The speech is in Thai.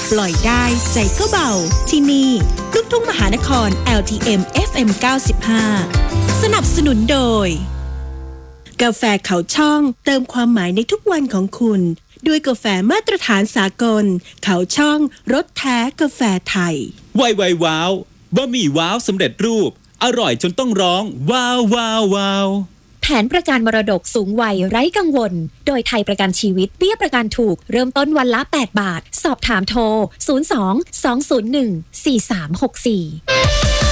ปล่อยได้ใจก็เบาที่นี่ลูกทุ่งมหานคร LTM FM 95สนับสนุนโดยกาแฟเขาช่องเติมความหมายในทุกวันของคุณด้วยกาแฟมาตรฐานสากลเขาช่องรสแท้กาแฟไทยไวว้าวบะหมี่ว้าวสำเร็จรูปอร่อยจนต้องร้องว้าวว้าวว้าวแผนประกันมรดกสูงวัยไร้กังวลโดยไทยประกันชีวิตเบี้ยประกันถูกเริ่มต้นวันละ8 บาทสอบถามโทร02 201 4364